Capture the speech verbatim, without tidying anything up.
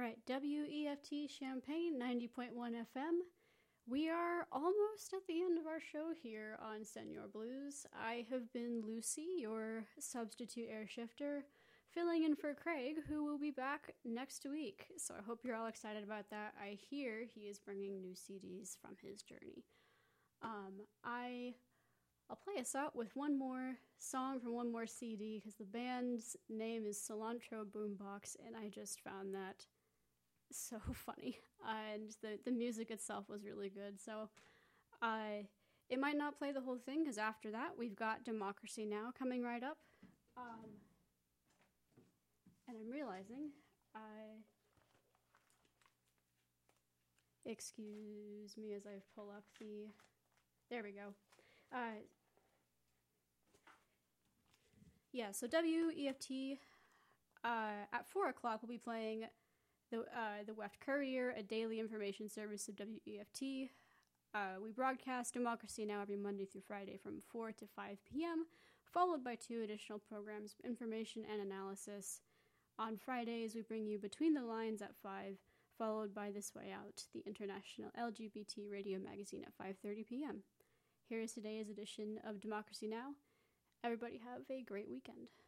right, W E F T Champaign ninety point one F M. We are almost at the end of our show here on Senor Blues. I have been Lucy, your substitute air shifter, filling in for Craig, who will be back next week. So I hope you're all excited about that. I hear he is bringing new C Ds from his journey. Um, I, I'll play us out with one more song from one more C D, because the band's name is Cilantro Boombox, and I just found that so funny, uh, and the, the music itself was really good. So uh, it might not play the whole thing, because after that we've got Democracy Now! Coming right up. Um, and I'm realizing, uh, excuse me as I pull up the, there we go. Uh, yeah, so W E F T, uh, at four o'clock we'll be playing The, uh, the Weft Courier, a daily information service of W E F T. Uh, we broadcast Democracy Now! Every Monday through Friday from four to five p.m., followed by two additional programs, Information and Analysis. On Fridays, we bring you Between the Lines at five, followed by This Way Out, the international L G B T radio magazine at five thirty p.m. Here is today's edition of Democracy Now! Everybody have a great weekend.